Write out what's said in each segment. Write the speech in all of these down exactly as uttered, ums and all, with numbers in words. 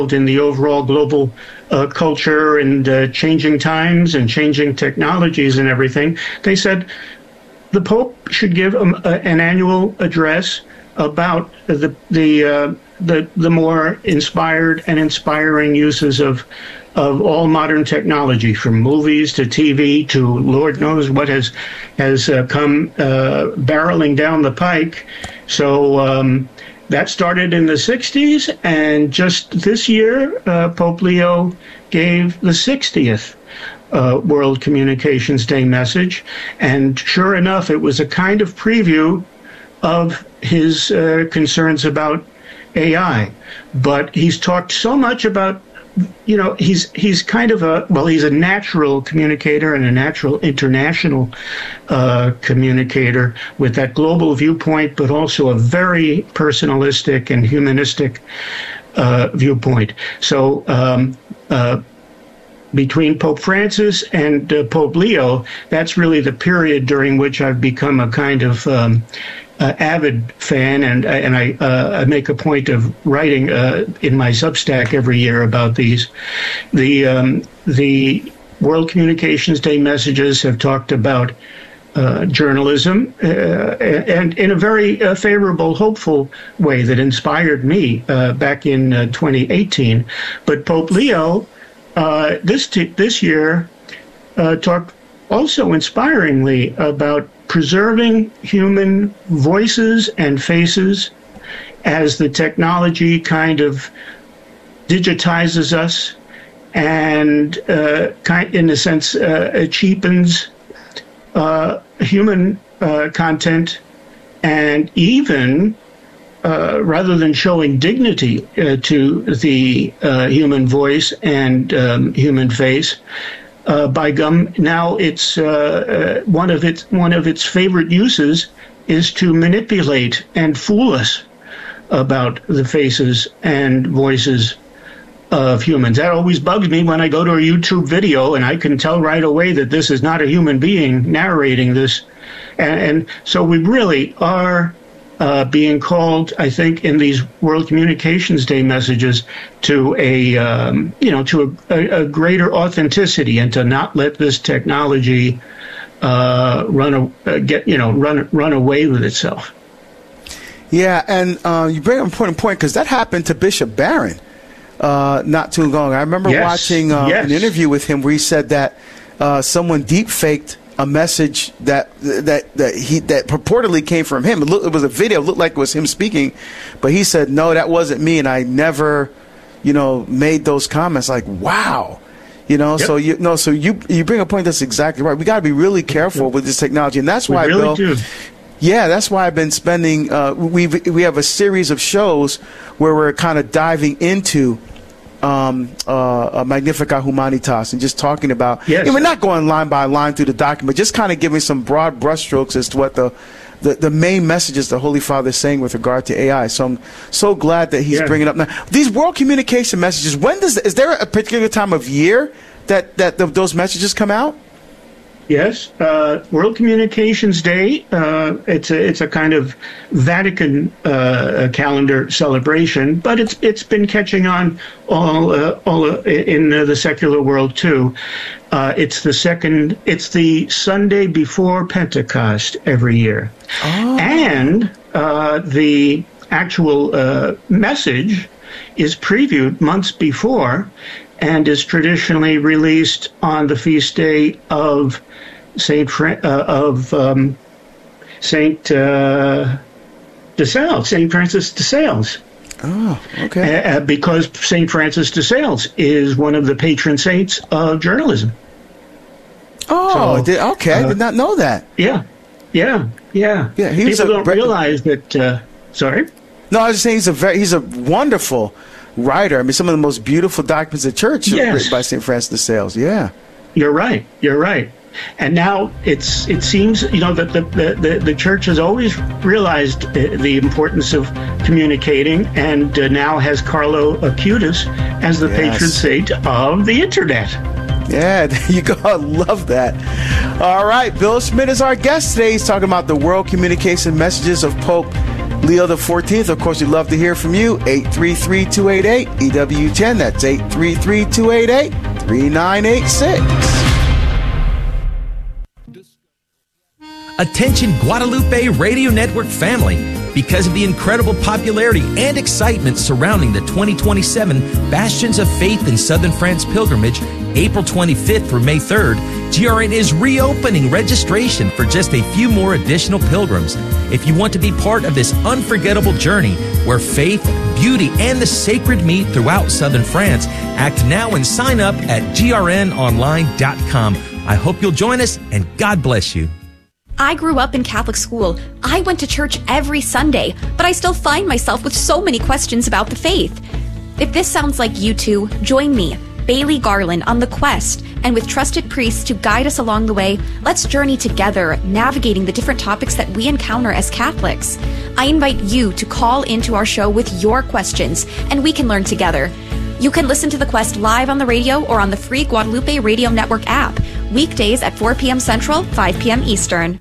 in the overall global uh, culture and uh, changing times and changing technologies and everything, they said the Pope should give um, a, an annual address about the the uh, the the more inspired and inspiring uses of of all modern technology, from movies to T V to Lord knows what has has uh, come uh, barreling down the pike. So um, that started in the sixties, and just this year, uh, Pope Leo gave the sixtieth uh, World Communications Day message, and sure enough, it was a kind of preview of his uh, concerns about A I. But he's talked so much about, you know, he's he's kind of a, well, he's a natural communicator and a natural international uh, communicator with that global viewpoint, but also a very personalistic and humanistic uh, viewpoint. So um, uh, between Pope Francis and uh, Pope Leo, that's really the period during which I've become a kind of um, Uh, avid fan, and and I uh, I make a point of writing uh, in my Substack every year about these. The um, the World Communications Day messages have talked about uh, journalism, uh, and in a very uh, favorable, hopeful way that inspired me uh, back in uh, twenty eighteen. But Pope Leo uh, this t- this year uh, talked also inspiringly about preserving human voices and faces as the technology kind of digitizes us and, uh, kind, in a sense, uh, cheapens uh, human uh, content, and even, uh, rather than showing dignity uh, to the uh, human voice and um, human face, Uh, by gum, now it's uh, uh, one of its one of its favorite uses is to manipulate and fool us about the faces and voices of humans. That always bugs me when I go to a YouTube video and I can tell right away that this is not a human being narrating this, and, and so we really are uh, being called, I think, in these World Communications Day messages to a, um, you know, to a, a, a greater authenticity, and to not let this technology uh, run, uh, get, you know, run, run away with itself. Yeah, and uh, you bring up an important point, because that happened to Bishop Barron uh, not too long. I remember yes. watching uh, yes. an interview with him where he said that uh, someone deep faked a message that that that he that purportedly came from him. It, looked, it was a video. It looked like it was him speaking, but he said, "No, that wasn't me, and I never, you know, made those comments." Like, wow, you know. Yep. So you no, so you you bring a point that's exactly right. We got to be really careful with this technology, and that's why, we really Bill. Do. Yeah, that's why I've been spending. Uh, we we have a series of shows where we're kind of diving into Um, uh, Magnificat Humanitas, and just talking about, yes. and we're not going line by line through the document, just kind of giving some broad brushstrokes as to what the, the, the main messages the Holy Father is saying with regard to A I. So I'm so glad that he's yeah. bringing up now these world communication messages. When does is there a particular time of year that that the, those messages come out? Yes, uh, World Communications Day. Uh, it's a it's a kind of Vatican uh, calendar celebration, but it's it's been catching on all uh, all uh, in uh, the secular world too. Uh, it's the second. It's the Sunday before Pentecost every year, oh. and uh, the actual uh, message is previewed months before, and is traditionally released on the feast day of Saint Fra- uh, of um, Saint uh, de Sales, Saint Francis de Sales. Oh, okay. Uh, because Saint Francis de Sales is one of the patron saints of journalism. Oh, so, did, okay. Uh, I did not know that. Yeah, yeah, yeah. Yeah, he people a, don't realize that. Uh, sorry. No, I was just saying he's a very he's a wonderful writer. I mean, some of the most beautiful documents of the church yes. are written by Saint Francis de Sales. Yeah, you're right. You're right. And now it's it seems, you know, that the, the, the church has always realized the importance of communicating, and uh, now has Carlo Acutis as the yes. patron saint of the internet. Yeah, there you go. I love that. All right, Bill Schmidt is our guest today. He's talking about the World Communication Messages of Pope Leo the fourteenth, of course, we'd love to hear from you. eight three three, two eight eight, E W ten. That's eight three three, two eight eight, three nine eight six. Attention Guadalupe Radio Network family. Because of the incredible popularity and excitement surrounding the twenty twenty-seven Bastions of Faith in Southern France pilgrimage, April twenty-fifth through May third, G R N is reopening registration for just a few more additional pilgrims. If you want to be part of this unforgettable journey where faith, beauty, and the sacred meet throughout Southern France, act now and sign up at G R N online dot com. I hope you'll join us, and God bless you. I grew up in Catholic school. I went to church every Sunday, but I still find myself with so many questions about the faith. If this sounds like you two, join me, Bailey Garland, on the quest, and with trusted priests to guide us along the way, let's journey together, navigating the different topics that we encounter as Catholics. I invite you to call into our show with your questions, and we can learn together. You can listen to The Quest live on the radio or on the free Guadalupe Radio Network app, weekdays at four p.m. Central, five p.m. Eastern.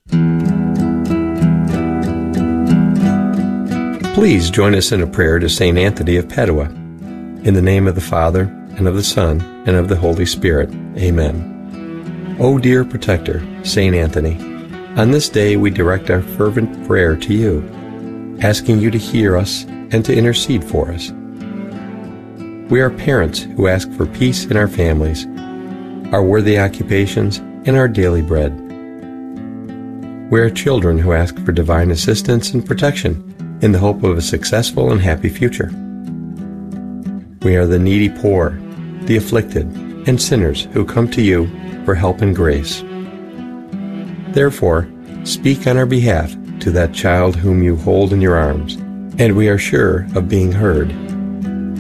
Please join us in a prayer to Saint Anthony of Padua. In the name of the Father, and of the Son, and of the Holy Spirit. Amen. O dear protector, Saint Anthony, on this day we direct our fervent prayer to you, asking you to hear us and to intercede for us. We are parents who ask for peace in our families, our worthy occupations, and our daily bread. We are children who ask for divine assistance and protection in the hope of a successful and happy future. We are the needy poor, the afflicted, and sinners who come to you for help and grace. Therefore, speak on our behalf to that child whom you hold in your arms, and we are sure of being heard